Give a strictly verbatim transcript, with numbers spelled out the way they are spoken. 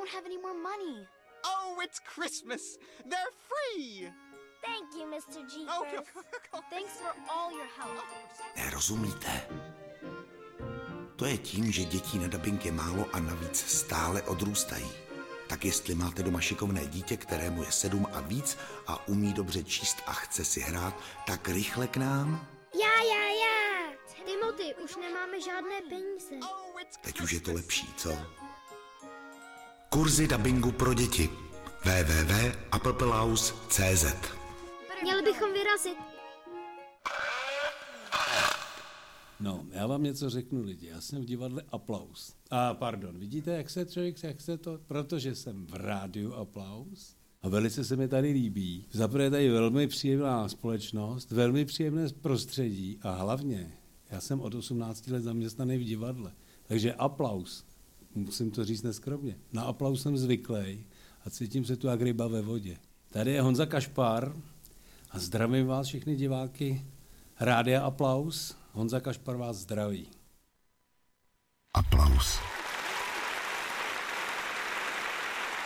don't have any more money. Oh, it's Christmas. They're free. Thank you, mister Jeepers. Oh, Thanks for all your help. Nerozumíte? To je tím, že dětí na dabing je málo a navíc stále odrůstají. Tak jestli máte doma šikovné dítě, kterému je sedm a víc a umí dobře číst a chce si hrát, tak rychle k nám. Já, já, já. Timothy, už nemáme žádné peníze. Teď už je to lepší, co? Kurzy dabingu pro děti. w w w tečka applepelaus tečka c z Měli bychom vyrazit. No, já vám něco řeknu, lidi. Já jsem v divadle Aplaus. A pardon, vidíte, jak se člověk, jak se to, protože jsem v rádiu Aplaus a velice se mi tady líbí. Zaprvé je tady velmi příjemná společnost, velmi příjemné prostředí a hlavně, já jsem od osmnácti let zaměstnaný v divadle, takže Aplaus, musím to říct neskromně, na Aplaus jsem zvyklý a cítím se tu jak ryba ve vodě. Tady je Honza Kašpar a zdravím vás všechny diváky Rádia Aplaus. Honza Kašpar vás zdraví. Aplaus.